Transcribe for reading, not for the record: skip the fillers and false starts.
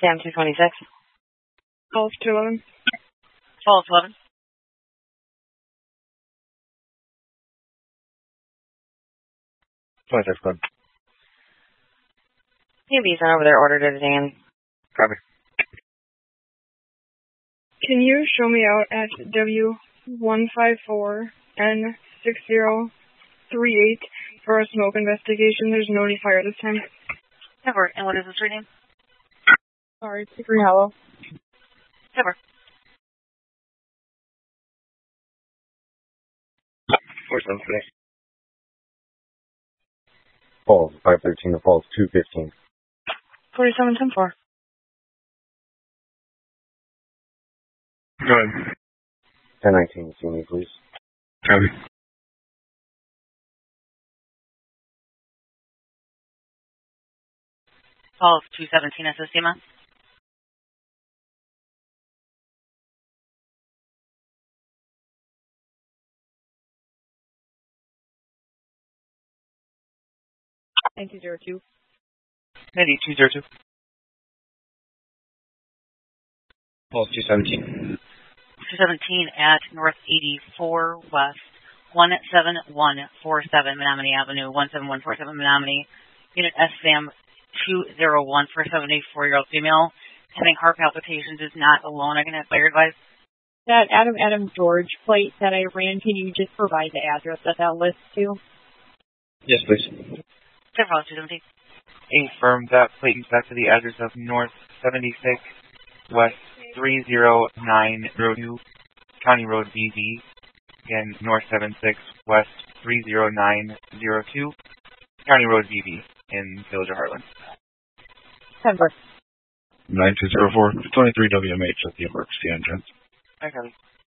Sam 226. Falls 211. Falls 11. Club. PB sent over their order to Dan. Copy. Can you show me out at W154N6038 for a smoke investigation? There's no any fire this time. Never. And what is the street name? Sorry, it's Hickory Hollow. Never. 473. Falls 513 to Falls 215. 4710-4. Go ahead. 1019, see me, please. Copy. Falls 217 at Sistema. $9202. 9202. Falls 217. 217 at North 84 West 17147 Menominee Avenue, 17147 Menominee. Unit SFAM 201 for a 74-year-old female having heart palpitations is not alone. I can have fire advice. That Adam George plate that I ran, can you just provide the address that lists to? Yes, please. 217. Affirm that plate is back to the address of North 76 West 30902 County Road BV. Again, North 76 West 30902 County Road BV in Village of Heartland. 10-4. 9204, 23 WMH at the emergency entrance. I got it.